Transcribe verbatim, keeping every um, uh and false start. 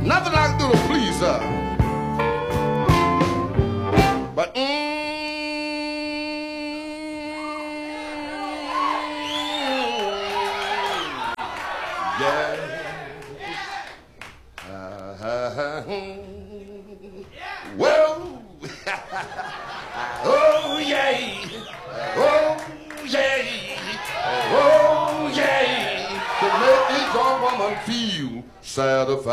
Nothing I can do to please her. But mm, yeah. Uh, well, oh yeah, oh yeah, oh yeah, to make this young woman feel satisfied.